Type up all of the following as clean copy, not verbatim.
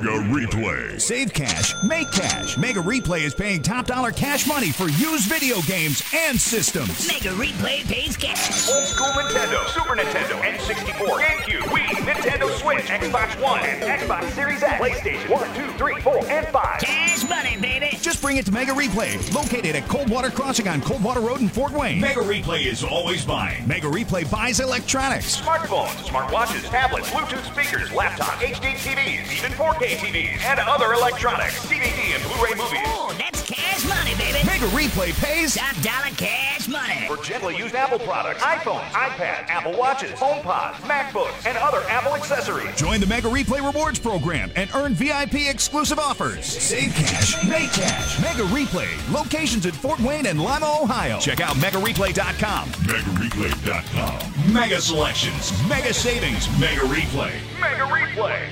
Mega Replay. Save cash, make cash. Mega Replay is paying top dollar cash money for used video games and systems. Mega Replay pays cash. Old school Nintendo, Super Nintendo, N64, GameCube, Wii, Nintendo Switch, Xbox One, and Xbox Series X, PlayStation 1, 2, 3, 4, and 5. Cash money, baby. Just bring it to Mega Replay, located at Coldwater Crossing on Coldwater Road in Fort Wayne. Mega Replay is always buying. Mega Replay buys electronics. Smartphones, smartwatches, tablets, Bluetooth speakers, laptops, HD TVs, even 4K TVs, and other electronics, DVD and Blu-ray movies. Oh, that's cash money, baby. Mega Replay pays Top dollar cash money. For gently used Apple products, iPhones, iPad, Apple Watches, HomePods, MacBooks, and other Apple accessories. Join the Mega Replay Rewards program and earn VIP exclusive offers. Save cash, make cash. Mega Replay. Locations in Fort Wayne and Lima, Ohio. Check out MegaReplay.com. MegaReplay.com. Mega selections, mega savings, Mega Replay. Mega Replay.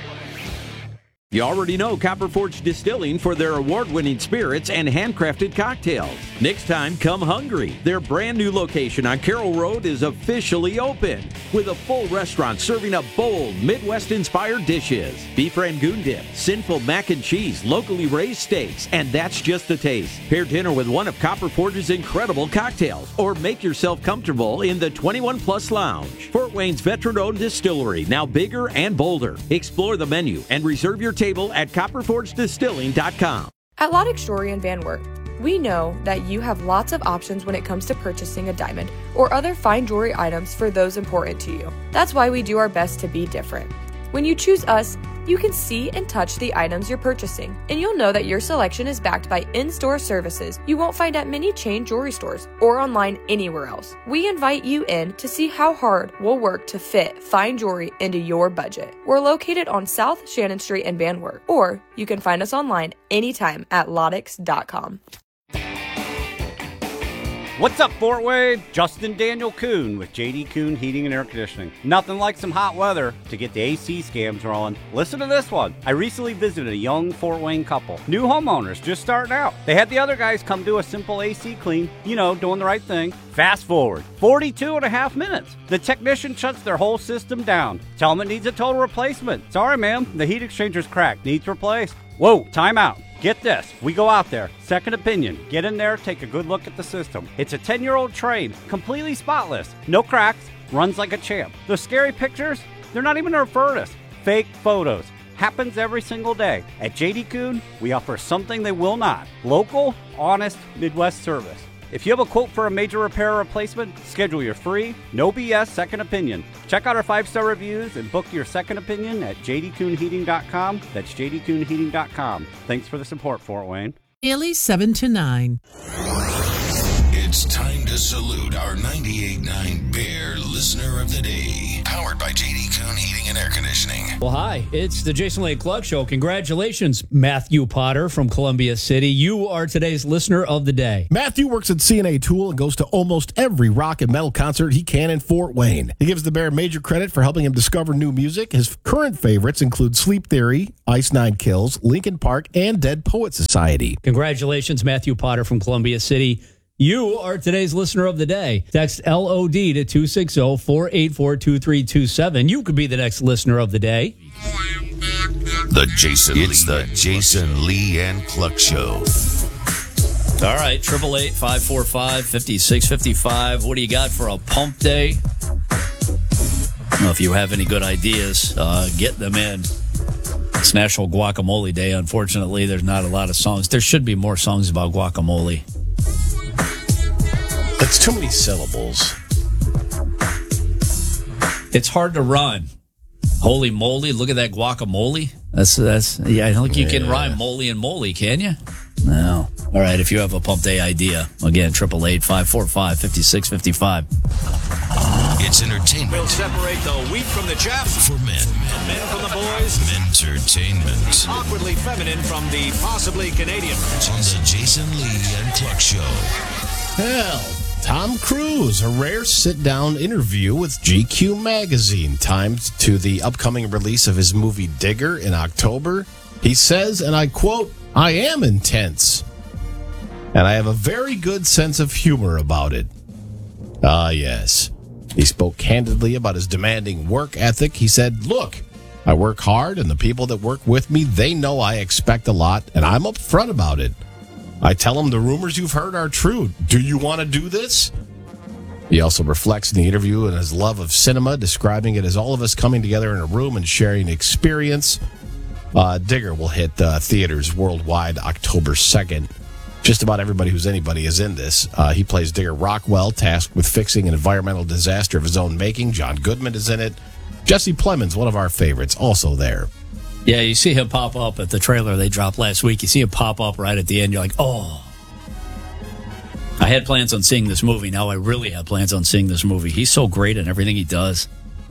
You already know Copper Forge Distilling for their award-winning spirits and handcrafted cocktails. Next time, come hungry. Their brand new location on Carroll Road is officially open with a full restaurant serving up bold, Midwest-inspired dishes. Beef Rangoon dip, sinful mac and cheese, locally raised steaks, and that's just a taste. Pair dinner with one of Copper Forge's incredible cocktails or make yourself comfortable in the 21-plus lounge. Fort Wayne's veteran-owned distillery, now bigger and bolder. Explore the menu and reserve your table at copperforgedistilling.com. At Lodex Jewelry in Van Wert, we know that you have lots of options when it comes to purchasing a diamond or other fine jewelry items for those important to you. That's why we do our best to be different. When you choose us, you can see and touch the items you're purchasing, and you'll know that your selection is backed by in-store services you won't find at many chain jewelry stores or online anywhere else. We invite you in to see how hard we'll work to fit fine jewelry into your budget. We're located on South Shannon Street in Van Wert, or you can find us online anytime at Lodex.com. What's up, Fort Wayne? Justin Daniel Kuhn with JD Kuhn Heating and Air Conditioning. Nothing like some hot weather to get the AC scams rolling. Listen to this one. I recently visited a young Fort Wayne couple. New homeowners just starting out. They had the other guys come do a simple AC clean, doing the right thing. Fast forward 42 and a half minutes. The technician shuts their whole system down. Tell them it needs a total replacement. Sorry, ma'am. The heat exchanger's cracked. Needs replaced. Whoa, time out. Get this, we go out there, second opinion, get in there, take a good look at the system. It's a 10-year-old trade, completely spotless, no cracks, runs like a champ. The scary pictures, they're not even a furnace, fake photos. Happens every single day. At JD Kuhn, we offer something they will not. Local, honest, Midwest service. If you have a quote for a major repair or replacement, schedule your free, no BS second opinion. Check out our 5-star reviews and book your second opinion at jdkuhnheating.com. That's jdkuhnheating.com. Thanks for the support, Fort Wayne. Daily 7 to 9. It's time to salute our 98.9 Bear Listener of the Day. Powered by JD Kuhn Heating and Air Conditioning. Well, hi, it's the Jason Lane Club Show. Congratulations, Matthew Potter from Columbia City. You are today's Listener of the Day. Matthew works at CNA Tool and goes to almost every rock and metal concert he can in Fort Wayne. He gives the Bear major credit for helping him discover new music. His current favorites include Sleep Theory, Ice Nine Kills, Linkin Park, and Dead Poet Society. Congratulations, Matthew Potter from Columbia City. You are today's Listener of the Day. Text LOD to 260-484-2327. You could be the next Listener of the Day. It's the Jason Lee and Cluck Show. All right, 888-545-5655. What do you got for a pump day? I don't know if you have any good ideas. Get them in. It's National Guacamole Day. Unfortunately, there's not a lot of songs. There should be more songs about guacamole. That's too many syllables. It's hard to run. Holy moly, look at that guacamole. That's yeah, I don't think you can rhyme moly and moly, can you? No. All right, if you have a pump day idea, again, 888-545-5655. It's entertainment. We'll separate the wheat from the chaff. For men. Men from the boys. Entertainment. Awkwardly feminine from the possibly Canadian. On the Jason Lee and Cluck Show. Hell, Tom Cruise, a rare sit-down interview with GQ magazine, timed to the upcoming release of his movie Digger in October. He says, and I quote, "I am intense, and I have a very good sense of humor about it." Ah, yes. He spoke candidly about his demanding work ethic. He said, "Look, I work hard, and the people that work with me, they know I expect a lot, and I'm upfront about it. I tell them the rumors you've heard are true. Do you want to do this? He also reflects in the interview on his love of cinema, describing it as all of us coming together in a room and sharing experience. Digger will hit theaters worldwide October 2nd. Just about everybody who's anybody is in this. He plays Digger Rockwell, tasked with fixing an environmental disaster of his own making. John Goodman is in it. Jesse Plemons, one of our favorites, also there. Yeah, you see him pop up at the trailer they dropped last week. You see him pop up right at the end. You're like, oh. I had plans on seeing this movie. Now I really have plans on seeing this movie. He's so great in everything he does.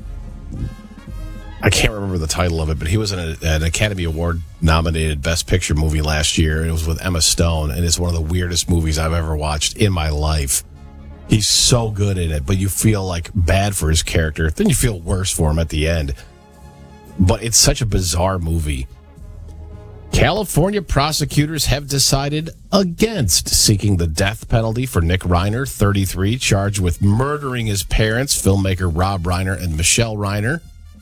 I can't remember the title of it, but he was in an Academy Award-nominated Best Picture movie last year, and it was with Emma Stone, and it's one of the weirdest movies I've ever watched in my life. He's so good in it, but you feel like bad for his character. Then you feel worse for him at the end. But it's such a bizarre movie. California prosecutors have decided against seeking the death penalty for Nick Reiner, 33, charged with murdering his parents, filmmaker Rob Reiner and Michelle Reiner.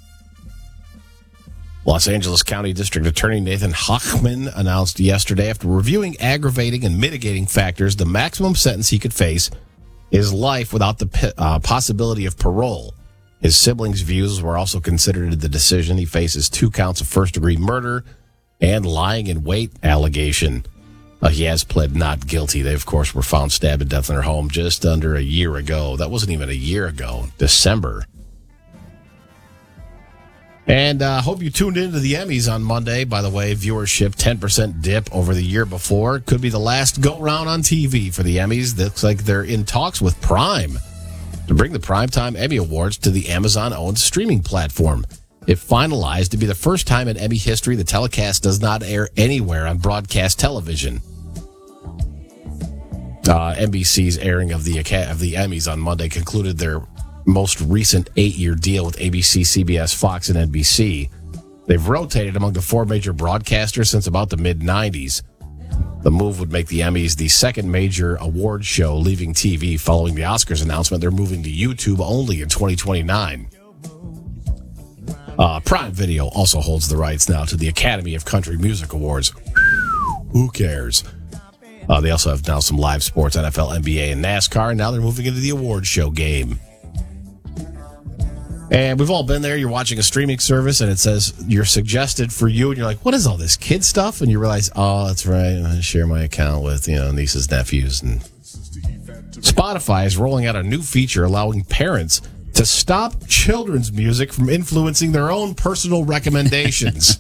Los Angeles County District Attorney Nathan Hochman announced yesterday, after reviewing aggravating and mitigating factors, the maximum sentence he could face is life without the possibility of parole. His siblings' views were also considered in the decision. He faces 2 counts of first-degree murder and lying in wait allegation. He has pled not guilty. They, of course, were found stabbed to death in their home just under a year ago. That wasn't even a year ago, December. And hope you tuned into the Emmys on Monday. By the way, viewership 10% dip over the year before. Could be the last go-round on TV for the Emmys. Looks like they're in talks with Prime to bring the Primetime Emmy Awards to the Amazon-owned streaming platform. If finalized, to be the first time in Emmy history the telecast does not air anywhere on broadcast television. NBC's airing of the Emmys on Monday concluded their most recent 8-year deal with ABC, CBS, Fox, and NBC. They've rotated among the 4 major broadcasters since about the mid-'90s. The move would make the Emmys the second major award show leaving TV following the Oscars announcement they're moving to YouTube only in 2029. Prime Video also holds the rights now to the Academy of Country Music Awards. Who cares? They also have now some live sports, NFL, NBA, and NASCAR, and now they're moving into the award show game. And we've all been there. You're watching a streaming service, and it says you're suggested for you, and you're like, what is all this kid stuff? And you realize, oh, that's right, I share my account with, nieces, nephews. And Spotify is rolling out a new feature allowing parents to stop children's music from influencing their own personal recommendations.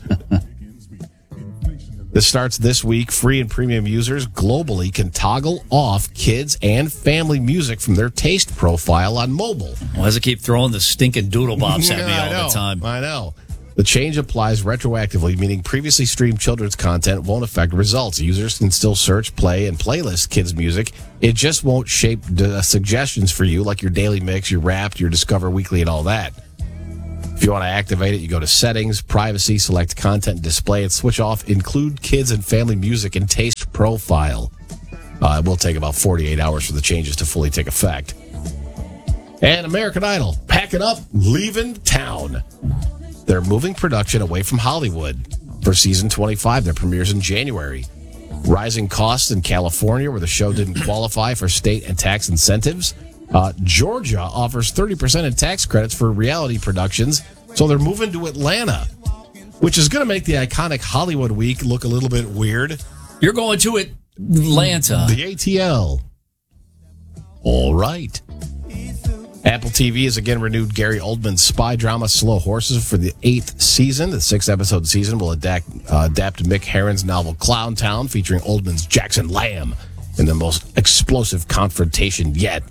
This starts this week. Free and premium users globally can toggle off kids and family music from their taste profile on mobile. Why does it keep throwing the stinking doodle bops at me all the time? I know. The change applies retroactively, meaning previously streamed children's content won't affect results. Users can still search, play, and playlist kids' music. It just won't shape suggestions for you, like your daily mix, your Wrapped, your Discover Weekly, and all that. If you want to activate it, you go to Settings, Privacy, select Content Display, and switch off Include Kids and Family Music and Taste Profile. It will take about 48 hours for the changes to fully take effect. And American Idol, packing up, leaving town. They're moving production away from Hollywood for season 25 that premieres in January. Rising costs in California, where the show didn't qualify for state and tax incentives. Georgia offers 30% in tax credits for reality productions, so they're moving to Atlanta, which is going to make the iconic Hollywood week look a little bit weird. You're going to Atlanta. The ATL. All right. Apple TV has again renewed Gary Oldman's spy drama Slow Horses for the 8th season. The 6-episode season will adapt Mick Herron's novel Clown Town, featuring Oldman's Jackson Lamb in the most explosive confrontation yet.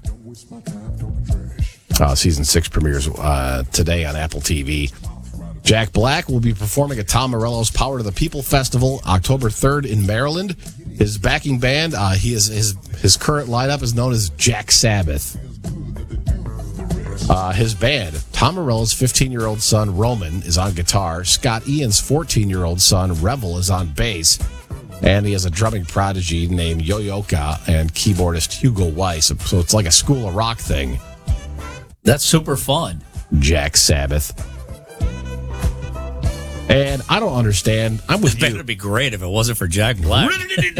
Season 6 premieres today on Apple TV. Jack Black will be performing at Tom Morello's Power to the People Festival October 3rd in Maryland. His backing band, his current lineup is known as Jack Sabbath. His band, Tom Morello's 15-year-old son, Roman, is on guitar. Scott Ian's 14-year-old son, Revel, is on bass. And he has a drumming prodigy named Yo-Yoka and keyboardist Hugo Weiss. So it's like a School of Rock thing. That's super fun. Jack Sabbath. And I don't understand. I'm with you. It'd be great if it wasn't for Jack Black.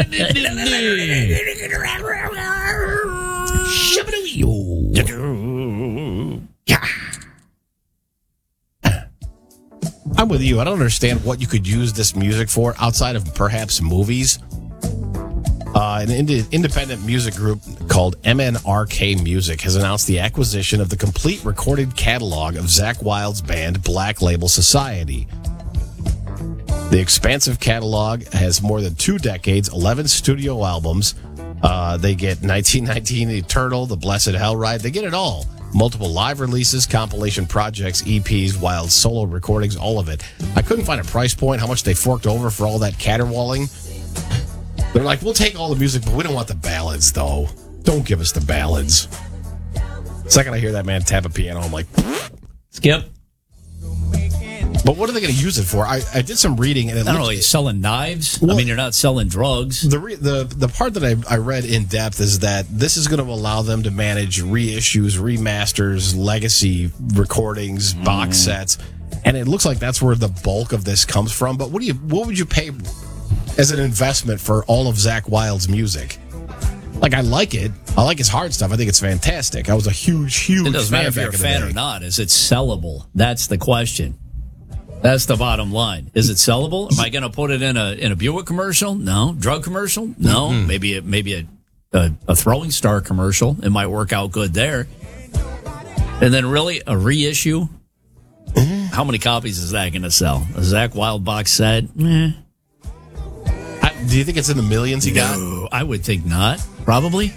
I'm with you. I don't understand what you could use this music for outside of perhaps movies. An independent music group called MNRK Music has announced the acquisition of the complete recorded catalog of Zakk Wylde's band Black Label Society. The expansive catalog has more than 2 decades, 11 studio albums. They get 1919 Eternal, The Blessed Hell Ride. They get it all. Multiple live releases, compilation projects, EPs, Wild solo recordings, all of it. I couldn't find a price point, how much they forked over for all that caterwauling. They're like, we'll take all the music, but we don't want the ballads, though. Don't give us the ballads. The second I hear that man tap a piano, I'm like, Skip. But what are they going to use it for? I did some reading, and I don't know. You're selling knives. Well, I mean, you're not selling drugs. The part that I read in depth is that this is going to allow them to manage reissues, remasters, legacy recordings, box sets, and it looks like that's where the bulk of this comes from. But what would you pay as an investment for all of Zakk Wylde's music? Like, I like it. I like his hard stuff. I think it's fantastic. I was a huge It doesn't matter if you're a fan or not. Is it sellable? That's the question. That's the bottom line. Is it sellable? Am I going to put it in a Buick commercial? No. Drug commercial? No. Mm-hmm. Maybe a Throwing Star commercial. It might work out good there. And then really a reissue? How many copies is that going to sell? A Zakk Wylde box set? Do you think it's in the millions he got? No, I would think not. Probably.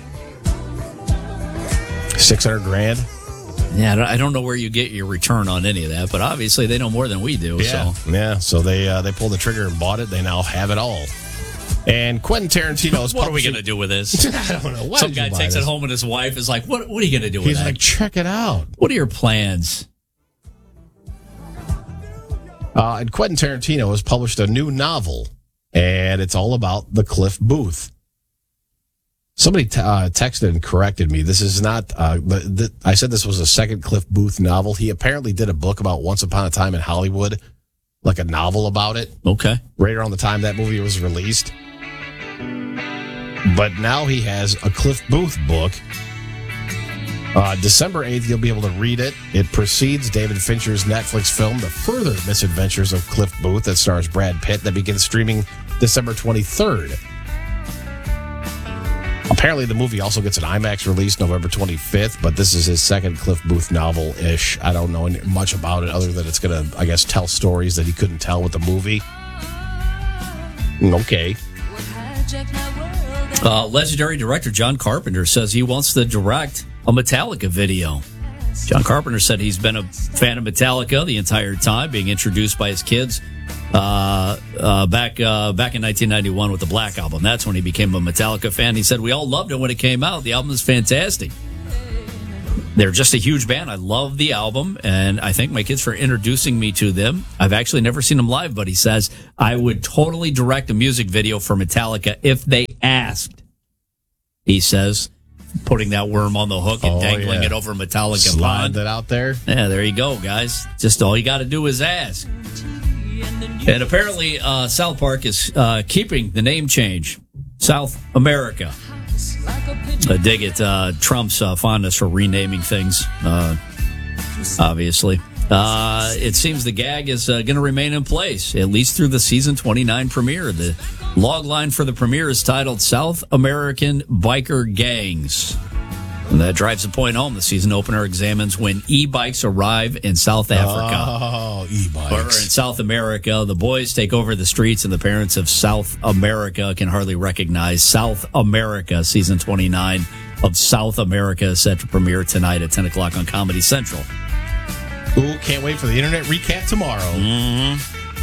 $600,000. Yeah, I don't know where you get your return on any of that, but obviously they know more than we do. Yeah, so they pulled the trigger and bought it. They now have it all. And Quentin Tarantino's what are we going to do with this? I don't know. Some guy takes it home and his wife is like, what are you going to do with that? He's like, check it out. What are your plans? And Quentin Tarantino has published a new novel, and it's all about the Cliff Booth. Somebody texted and corrected me. This is not, I said this was a second Cliff Booth novel. He apparently did a book about Once Upon a Time in Hollywood, like a novel about it. Okay. Right around the time that movie was released. But now he has a Cliff Booth book. December 8th, you'll be able to read it. It precedes David Fincher's Netflix film, The Further Misadventures of Cliff Booth, that stars Brad Pitt, that begins streaming December 23rd. Apparently, the movie also gets an IMAX release November 25th, but this is his second Cliff Booth novel-ish. I don't know much about it other than it's going to, I guess, tell stories that he couldn't tell with the movie. Okay. Legendary director John Carpenter says he wants to direct a Metallica video. John Carpenter said he's been a fan of Metallica the entire time, being introduced by his kids back in 1991 with the Black Album. That's when he became a Metallica fan. He said, we all loved it when it came out. The album is fantastic. They're just a huge band. I love the album, and I thank my kids for introducing me to them. I've actually never seen them live, but he says, I would totally direct a music video for Metallica if they asked. He says, putting that worm on the hook and dangling it over Metallica Slide pond. that out there. Yeah, there you go, guys. Just all you got to do is ask. And apparently, South Park is keeping the name change. South America. I dig it. Trump's fondness for renaming things, obviously. It seems the gag is going to remain in place, at least through the season 29 premiere. The log line for the premiere is titled South American Biker Gangs. And that drives the point home. The season opener examines when e-bikes arrive in South Africa. Oh, e-bikes. Or in South America, the boys take over the streets and the parents of South America can hardly recognize South America. Season 29 of South America is set to premiere tonight at 10 o'clock on Comedy Central. Ooh, can't wait for the internet recap tomorrow. Mm-hmm.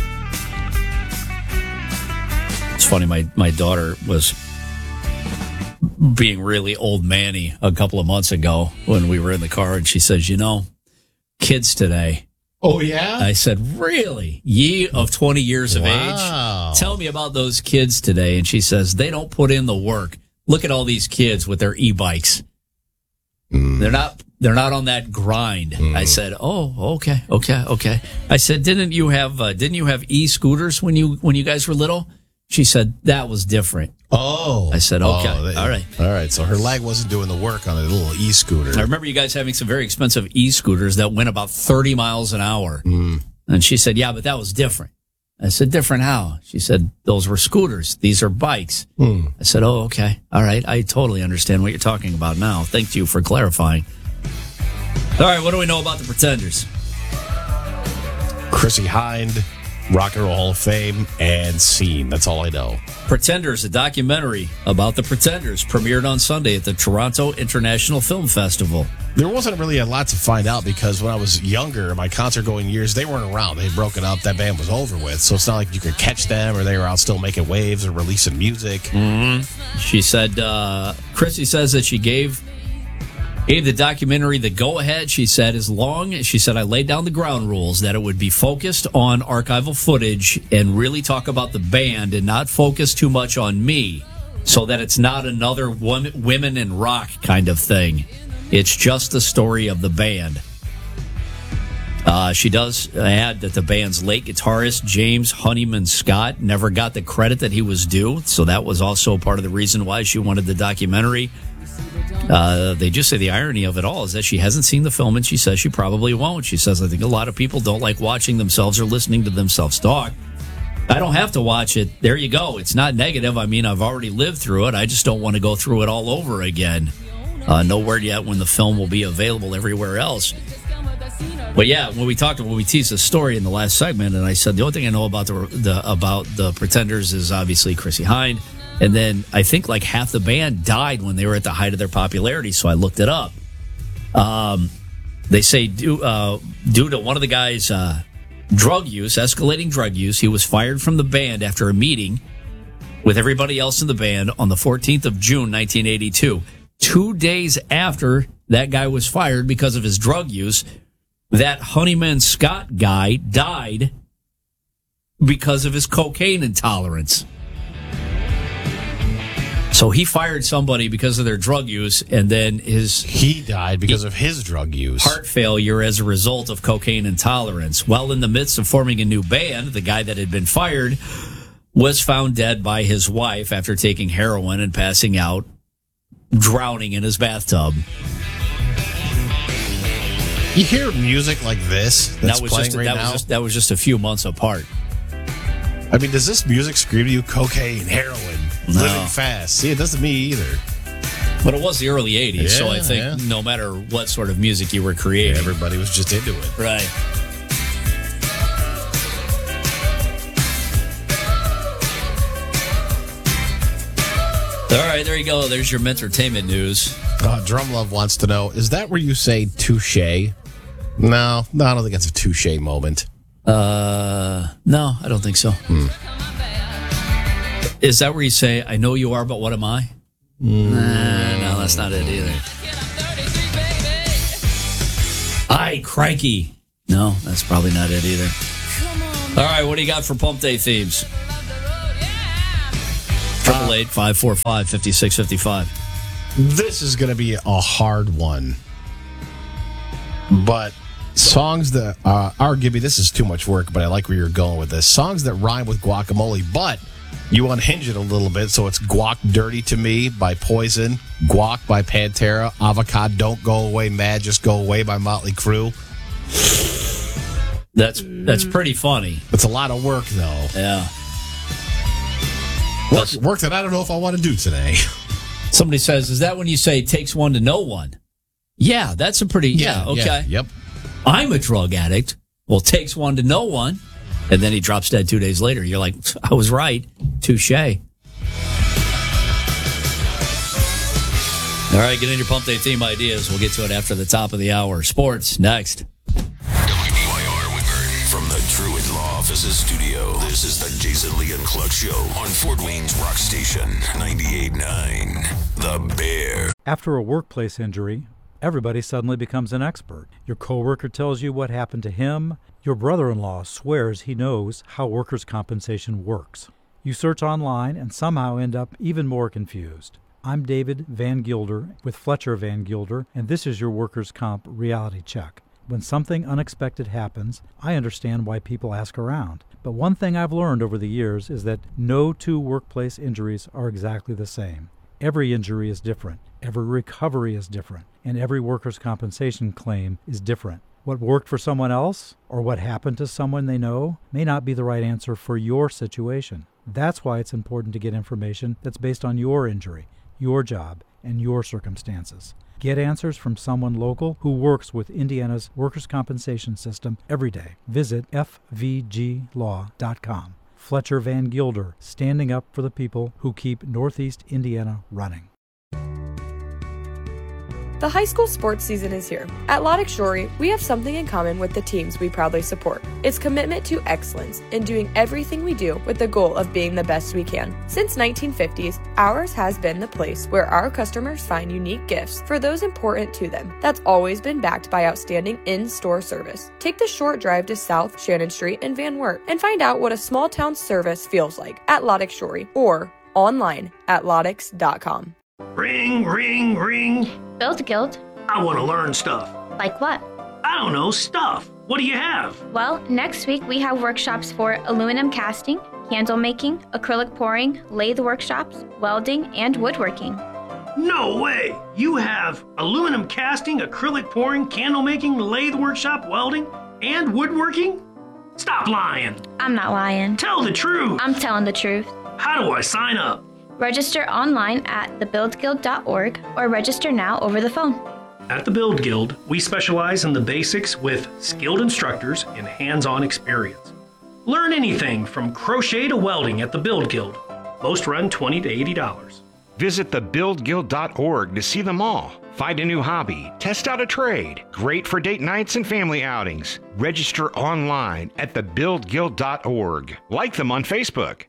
It's funny, my daughter was being really old manny a couple of months ago when we were in the car, and she says, kids today. Oh, yeah? I said, really? Ye of 20 years of age? Tell me about those kids today. And she says, they don't put in the work. Look at all these kids with their e-bikes. They're not on that grind. I said, "Oh, okay." I said, "Didn't you have e-scooters when you guys were little?" She said, "That was different." Oh. I said, "Okay. All right." All right. So her leg wasn't doing the work on a little e-scooter. I remember you guys having some very expensive e-scooters that went about 30 miles an hour. And she said, "Yeah, but that was different." I said, "Different how?" She said, "Those were scooters. These are bikes." I said, "Oh, okay. All right. I totally understand what you're talking about now. Thank you for clarifying." All right. What do we know about the Pretenders? Chrissy Hind, Rock and Roll Hall of Fame, and Scene. That's all I know. Pretenders, a documentary about the Pretenders, premiered on Sunday at the Toronto International Film Festival. There wasn't really a lot to find out because when I was younger, my concert-going years, they weren't around. They had broken up. That band was over with. So it's not like you could catch them or they were out still making waves or releasing music. She said, Chrissy says that she gave the documentary the go-ahead. She said, I laid down the ground rules that it would be focused on archival footage and really talk about the band and not focus too much on me so that it's not another women in rock kind of thing. It's just the story of the band. She does add that the band's late guitarist, James Honeyman Scott, never got the credit that he was due. So that was also part of the reason why she wanted the documentary. They just say the irony of it all is that she hasn't seen the film and she says she probably won't. She says, "I think a lot of people don't like watching themselves or listening to themselves talk. I don't have to watch it. There you go. It's not negative. I mean, I've already lived through it. I just don't want to go through it all over again." No word yet when the film will be available everywhere else. But yeah, when we teased the story in the last segment, and I said the only thing I know about the Pretenders is obviously Chrissy Hind, and then I think like half the band died when they were at the height of their popularity. So I looked it up. They say due to one of the guys' escalating drug use, he was fired from the band after a meeting with everybody else in the band on the 14th of June, 1982. 2 days after that guy was fired because of his drug use, that Honeyman Scott guy died because of his cocaine intolerance. So he fired somebody because of their drug use, and then he died because of his drug use. Heart failure as a result of cocaine intolerance. While in the midst of forming a new band, the guy that had been fired was found dead by his wife after taking heroin and passing out, drowning in his bathtub. You hear music like this that was just a few months apart. I mean, does this music scream to you cocaine, heroin, living fast? See, it doesn't me either. But it was the early 80s, so I think no matter what sort of music you were creating, everybody was just into it. Right. All right, there you go. There's your entertainment news. Drumlove wants to know, is that where you say touche? No, I don't think that's a touche moment. No, I don't think so. Is that where you say, "I know you are, but what am I"? No, that's not it either. Aye, crikey. No, that's probably not it either. All right, what do you got for Pump Day themes? 888-545-5655. This is going to be a hard one. But songs that arguably, this is too much work, but I like where you're going with this. Songs that rhyme with guacamole, but you unhinge it a little bit, so it's Guac Dirty to Me by Poison, Guac by Pantera, Avocado Don't Go Away, Mad Just Go Away by Motley Crue. That's pretty funny. It's a lot of work, though. Yeah. Work that I don't know if I want to do today. Somebody says, is that when you say it takes one to know one? Yeah, that's a pretty, okay. Yeah, yep. I'm a drug addict. Well, takes one to know one. And then he drops dead 2 days later. You're like, I was right. Touche. All right, get in your Pump Day theme ideas. We'll get to it after the top of the hour. Sports, next. WBYR Wingert from the Truett Law Offices studio. This is the Jason Lee and Cluck Show on Fort Wayne's Rock Station 98.9. The Bear. After a workplace injury, everybody suddenly becomes an expert. Your coworker tells you what happened to him. Your brother-in-law swears he knows how workers' compensation works. You search online and somehow end up even more confused. I'm David Van Gilder with Fletcher Van Gilder, and this is your Workers' Comp Reality Check. When something unexpected happens, I understand why people ask around. But one thing I've learned over the years is that no two workplace injuries are exactly the same. Every injury is different, every recovery is different, and every workers' compensation claim is different. What worked for someone else, or what happened to someone they know, may not be the right answer for your situation. That's why it's important to get information that's based on your injury, your job, and your circumstances. Get answers from someone local who works with Indiana's workers' compensation system every day. Visit fvglaw.com. Fletcher Van Gilder, standing up for the people who keep Northeast Indiana running. The high school sports season is here. At Lodick Shorey, we have something in common with the teams we proudly support. It's commitment to excellence in doing everything we do with the goal of being the best we can. Since 1950s, ours has been the place where our customers find unique gifts for those important to them. That's always been backed by outstanding in-store service. Take the short drive to South Shannon Street in Van Wert and find out what a small town service feels like at Lodick Shorey or online at loddicks.com. Ring, ring, ring. Build Guild. I want to learn stuff. Like what? I don't know, stuff. What do you have? Well, next week we have workshops for aluminum casting, candle making, acrylic pouring, lathe workshops, welding, and woodworking. No way! You have aluminum casting, acrylic pouring, candle making, lathe workshop, welding, and woodworking? Stop lying. I'm not lying. Tell the truth. I'm telling the truth. How do I sign up? Register online at thebuildguild.org or register now over the phone. At the Build Guild, we specialize in the basics with skilled instructors and hands-on experience. Learn anything from crochet to welding at the Build Guild. Most run $20 to $80. Visit thebuildguild.org to see them all. Find a new hobby, test out a trade. Great for date nights and family outings. Register online at thebuildguild.org. Like them on Facebook.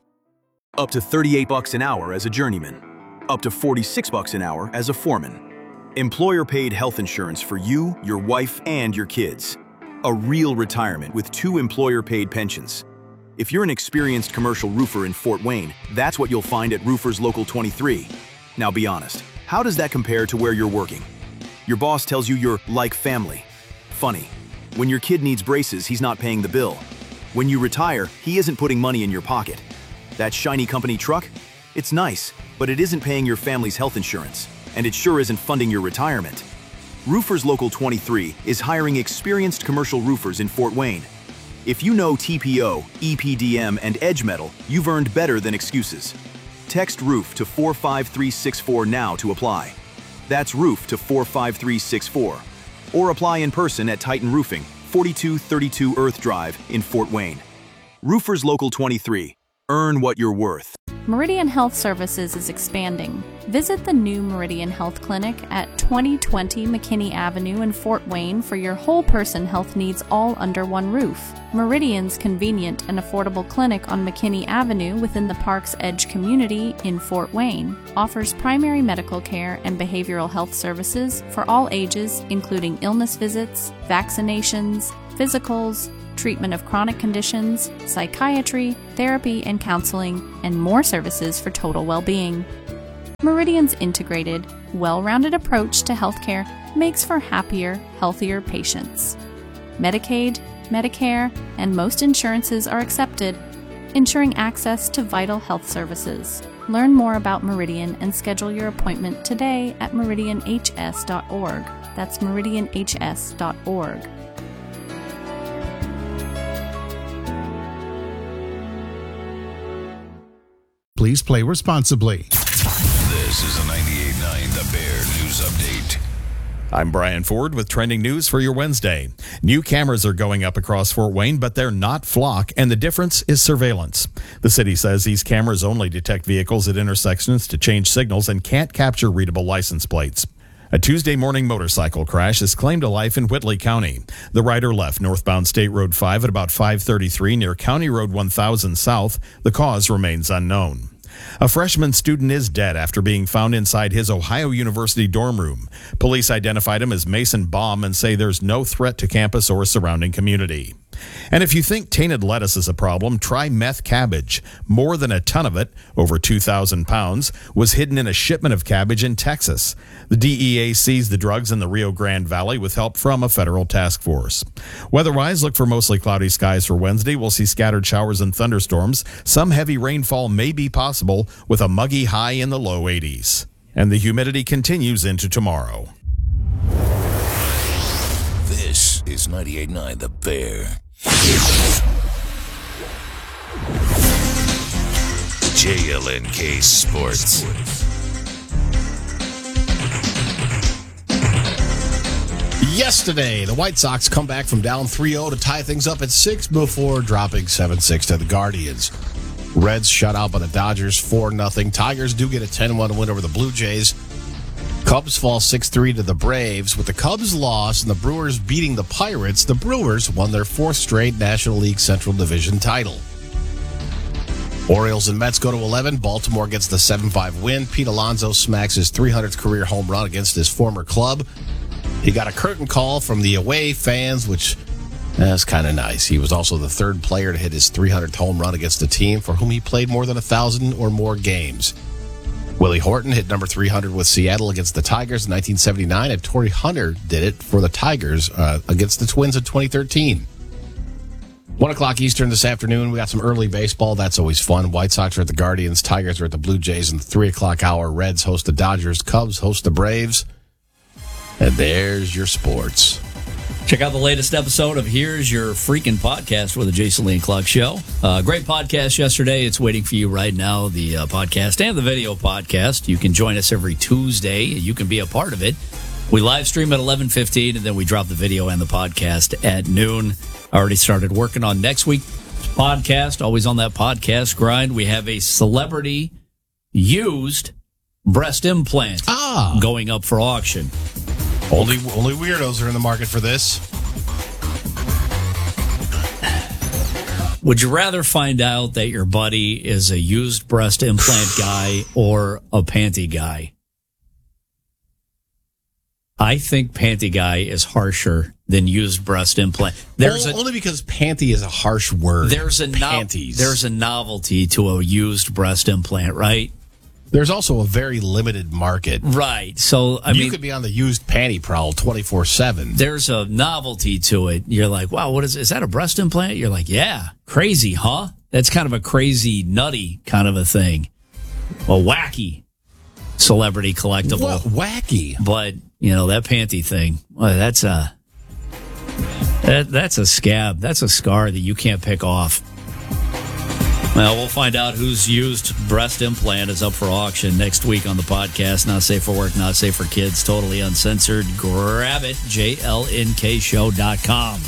Up to $38 an hour as a journeyman. Up to $46 an hour as a foreman. Employer-paid health insurance for you, your wife, and your kids. A real retirement with 2 employer-paid pensions. If you're an experienced commercial roofer in Fort Wayne, that's what you'll find at Roofers Local 23. Now be honest, how does that compare to where you're working? Your boss tells you you're like family. Funny, when your kid needs braces, he's not paying the bill. When you retire, he isn't putting money in your pocket. That shiny company truck? It's nice, but it isn't paying your family's health insurance, and it sure isn't funding your retirement. Roofers Local 23 is hiring experienced commercial roofers in Fort Wayne. If you know TPO, EPDM, and Edge Metal, you've earned better than excuses. Text ROOF to 45364 now to apply. That's ROOF to 45364. Or apply in person at Titan Roofing, 4232 Earth Drive in Fort Wayne. Roofers Local 23. Earn what you're worth. Meridian Health Services is expanding. Visit the new Meridian Health Clinic at 2020 McKinney Avenue in Fort Wayne for your whole person health needs all under one roof. Meridian's convenient and affordable clinic on McKinney Avenue within the Park's Edge community in Fort Wayne offers primary medical care and behavioral health services for all ages, including illness visits, vaccinations, physicals, treatment of chronic conditions, psychiatry, therapy and counseling, and more services for total well-being. Meridian's integrated, well-rounded approach to healthcare makes for happier, healthier patients. Medicaid, Medicare, and most insurances are accepted, ensuring access to vital health services. Learn more about Meridian and schedule your appointment today at meridianhs.org. That's meridianhs.org. Please play responsibly. This is a 98.9 The Bear News Update. I'm Brian Ford with trending news for your Wednesday. New cameras are going up across Fort Wayne, but they're not flock, and the difference is surveillance. The city says these cameras only detect vehicles at intersections to change signals and can't capture readable license plates. A Tuesday morning motorcycle crash has claimed a life in Whitley County. The rider left northbound State Road 5 at about 5:33 near County Road 1000 South. The cause remains unknown. A freshman student is dead after being found inside his Ohio University dorm room. Police identified him as Mason Baum and say there's no threat to campus or surrounding community. And if you think tainted lettuce is a problem, try meth cabbage. More than a ton of it, over 2,000 pounds, was hidden in a shipment of cabbage in Texas. The DEA seized the drugs in the Rio Grande Valley with help from a federal task force. Weather-wise, look for mostly cloudy skies for Wednesday. We'll see scattered showers and thunderstorms. Some heavy rainfall may be possible with a muggy high in the low 80s. And the humidity continues into tomorrow. This is 98.9 The Bear. JLNK Sports. Yesterday, the White Sox come back from down 3-0 to tie things up at 6 before dropping 7-6 to the Guardians. Reds shut out by the Dodgers 4-0. Tigers do get a 10-1 win over the Blue Jays. Cubs fall 6-3 to the Braves. With the Cubs' loss and the Brewers beating the Pirates, the Brewers won their 4th straight National League Central Division title. Orioles and Mets go to 11. Baltimore gets the 7-5 win. Pete Alonso smacks his 300th career home run against his former club. He got a curtain call from the away fans, which is kind of nice. He was also the 3rd player to hit his 300th home run against a team for whom he played more than 1,000 or more games. Willie Horton hit number 300 with Seattle against the Tigers in 1979, and Torrey Hunter did it for the Tigers against the Twins in 2013. 1 o'clock Eastern this afternoon, we got some early baseball. That's always fun. White Sox are at the Guardians. Tigers are at the Blue Jays in the 3 o'clock hour. Reds host the Dodgers. Cubs host the Braves. And there's your sports. Check out the latest episode of Here's Your Freaking Podcast with the Jason Lee and Clark Show. Great podcast yesterday. It's waiting for you right now, the podcast and the video podcast. You can join us every Tuesday. You can be a part of it. We live stream at 11:15, and then we drop the video and the podcast at noon. I already started working on next week's podcast. Always on that podcast grind. We have a celebrity used breast implant going up for auction. Only weirdos are in the market for this. Would you rather find out that your buddy is a used breast implant guy or a panty guy? I think panty guy is harsher than used breast implant. Only because panty is a harsh word. There's a novelty to a used breast implant, right? There's also a very limited market. Right. So, I mean, you could be on the used panty prowl 24/7. There's a novelty to it. You're like, wow, is that a breast implant? You're like, yeah, crazy, huh? That's kind of a crazy, nutty kind of a thing. A wacky celebrity collectible. What? Wacky. But, that panty thing, well, that's a scab. That's a scar that you can't pick off. Well, we'll find out whose used breast implant is up for auction next week on the podcast. Not safe for work, not safe for kids, totally uncensored. Grab it, JLNKShow.com.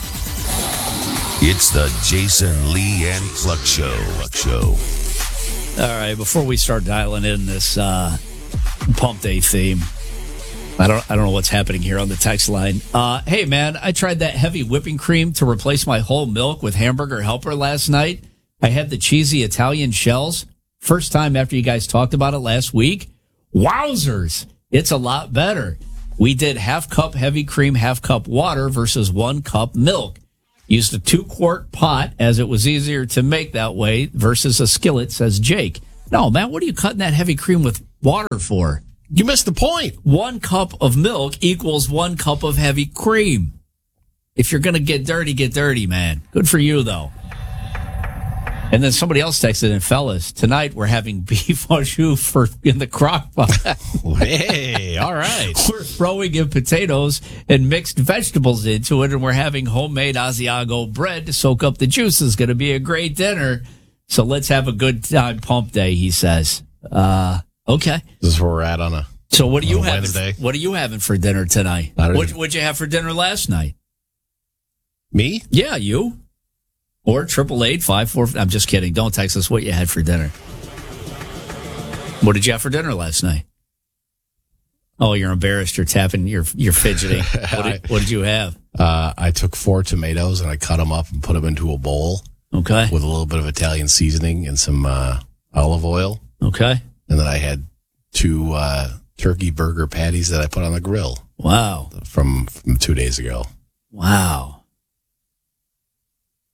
It's the Jason Lee and Cluck Show. All right, before we start dialing in this Pump Day theme, I don't know what's happening here on the text line. Hey, man, I tried that heavy whipping cream to replace my whole milk with Hamburger Helper last night. I had the cheesy Italian shells. First time after you guys talked about it last week. Wowzers. It's a lot better. We did 1/2 cup heavy cream, 1/2 cup water versus 1 cup milk. Used a 2-quart pot as it was easier to make that way versus a skillet, says Jake. No, man, what are you cutting that heavy cream with water for? You missed the point. 1 cup of milk equals 1 cup of heavy cream. If you're going to get dirty, man. Good for you, though. And then somebody else texted in, fellas, tonight we're having beef au jus in the crock pot. Hey, all right. We're throwing in potatoes and mixed vegetables into it, and we're having homemade Asiago bread to soak up the juice. It's going to be a great dinner. So let's have a good time pump day, he says. Okay. This is where we're at on a So what are you having? Wednesday. What are you having for dinner tonight? What'd you have for dinner last night? Me? Yeah, you. Or 888-54. I'm just kidding. Don't text us what you had for dinner. What did you have for dinner last night? Oh, you're embarrassed. You're tapping. You're fidgeting. What did you have? I took 4 tomatoes and I cut them up and put them into a bowl. Okay. With a little bit of Italian seasoning and some olive oil. Okay. And then I had 2 turkey burger patties that I put on the grill. Wow. From 2 days ago. Wow.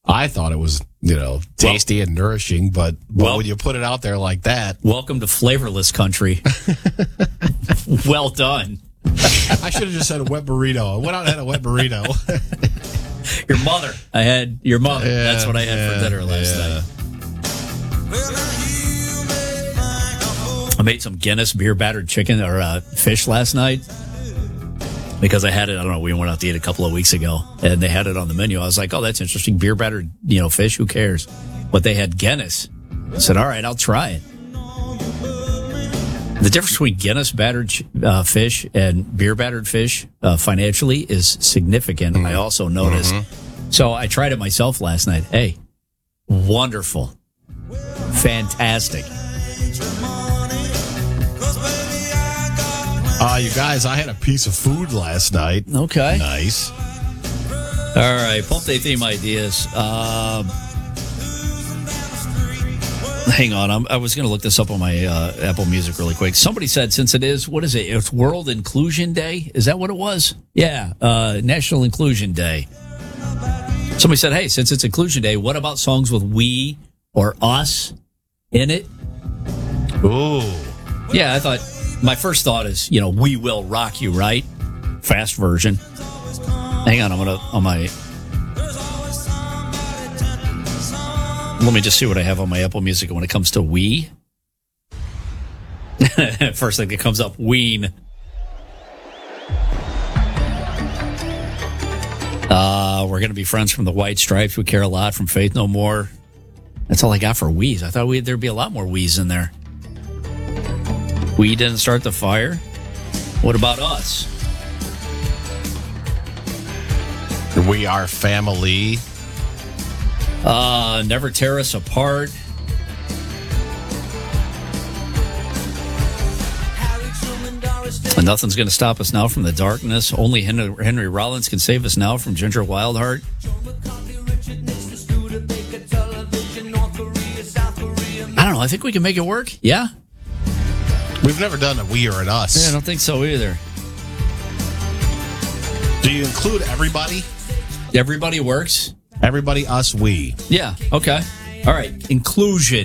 I thought it was, tasty and nourishing, but when you put it out there like that. Welcome to flavorless country. Well done. I should have just had a wet burrito. I went out and had a wet burrito. Your mother. I had your mother. Yeah, that's what I had for dinner last night. I made some Guinness beer battered chicken or fish last night because I had it. I don't know. We went out to eat a couple of weeks ago and they had it on the menu. I was like, oh, that's interesting. Beer battered, fish. Who cares? But they had Guinness. I said, all right, I'll try it. The difference between Guinness battered fish and beer battered fish financially is significant. I also noticed. So I tried it myself last night. Hey, wonderful. Fantastic. You guys, I had a piece of food last night. Okay. Nice. All right, Pump Day theme ideas. Hang on, I was going to look this up on my Apple Music really quick. Somebody said since it is, what is it? It's World Inclusion Day? Is that what it was? Yeah, National Inclusion Day. Somebody said, hey, since it's Inclusion Day, what about songs with we or us in it? Ooh. Yeah, I thought, my first thought is, We Will Rock You, right? Fast version. Hang on, let me just see what I have on my Apple Music when it comes to we. First thing that comes up, Ween. We're going to be friends from the White Stripes. We care a lot from Faith No More. That's all I got for wheeze. I thought there'd be a lot more wheeze in there. We didn't start the fire. What about us? We Are Family. Never Tear Us Apart. Nothing's going to stop us now from the darkness. Only Henry Rollins can save us now from Ginger Wildheart. I don't know. I think we can make it work. Yeah? We've never done a we or an us. Yeah, I don't think so either. Do you include everybody? Everybody works? Everybody, us, we. Yeah, okay. All right, inclusion.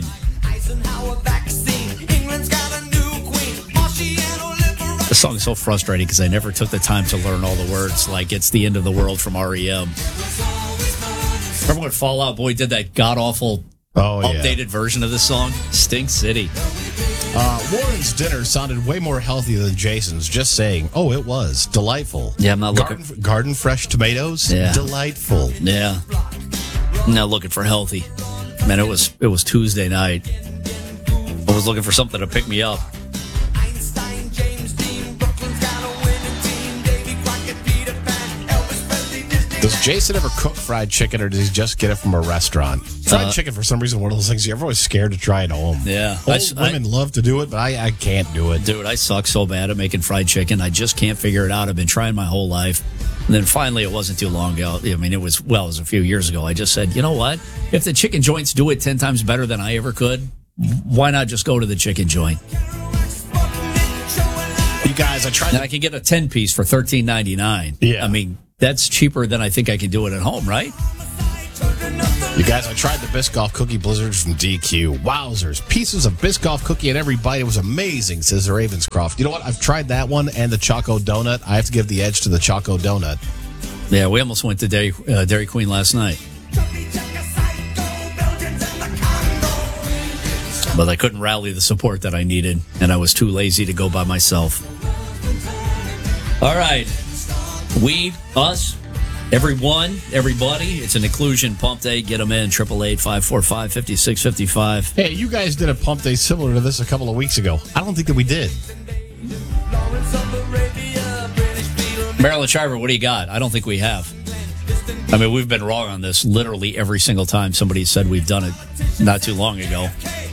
The song is so frustrating because I never took the time to learn all the words, like It's the End of the World from R.E.M. Remember when Fall Out Boy did that god-awful updated version of this song? Stink City. Warren's dinner sounded way more healthy than Jason's. Just saying. Oh, it was. Delightful. Yeah, I'm not looking... Garden fresh tomatoes? Yeah. Delightful. Yeah. I'm not looking for healthy. Man, it was Tuesday night. I was looking for something to pick me up. Does Jason ever cook fried chicken, or does he just get it from a restaurant? Fried chicken, for some reason, one of those things you're always scared to try at home. Yeah. Women love to do it, but I can't do it. Dude, I suck so bad at making fried chicken. I just can't figure it out. I've been trying my whole life. And then finally, it wasn't too long ago. I mean, it was a few years ago. I just said, you know what? If the chicken joints do it 10 times better than I ever could, why not just go to the chicken joint? You guys, And I can get a 10-piece for $13.99. Yeah. I mean, that's cheaper than I think I can do it at home, right? You guys, I tried the Biscoff Cookie Blizzards from DQ. Wowzers. Pieces of Biscoff cookie in every bite. It was amazing, says Ravenscroft. You know what? I've tried that one and the Choco Donut. I have to give the edge to the Choco Donut. Yeah, we almost went to Dairy Queen last night. But I couldn't rally the support that I needed, and I was too lazy to go by myself. All right. We, us, everyone, everybody. It's an inclusion pump day. Get them in. 888-545-5655. Hey, you guys did a pump day similar to this a couple of weeks ago. I don't think that we did. Marilyn Shriver, what do you got? I don't think we have. I mean, we've been wrong on this literally every single time somebody said we've done it not too long ago.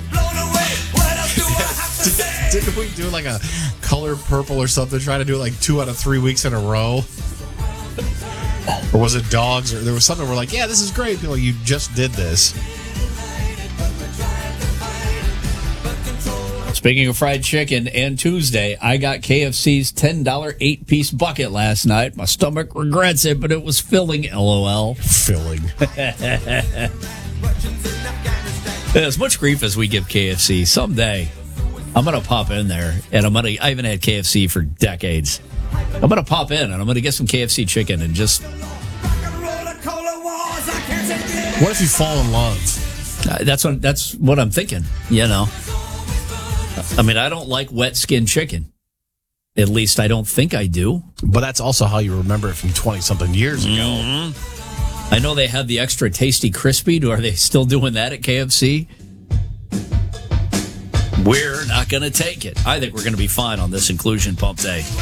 Didn't we do like a color purple or something, trying to do it like 2 out of 3 weeks in a row? Or was it dogs? Or there was something we're like, yeah, this is great. People, you just did this. Speaking of fried chicken, and Tuesday, I got KFC's $10 8-piece bucket last night. My stomach regrets it, but it was filling, LOL. Filling. As much grief as we give KFC, someday I'm going to pop in there, and I haven't had KFC for decades. I'm going to pop in, and I'm going to get some KFC chicken and just... What if you fall in love? That's what I'm thinking, you know. I mean, I don't like wet skin chicken. At least I don't think I do. But that's also how you remember it from 20-something years ago. Mm-hmm. I know they have the extra tasty crispy. Are they still doing that at KFC? We're not going to take it. I think we're going to be fine on this inclusion pump day.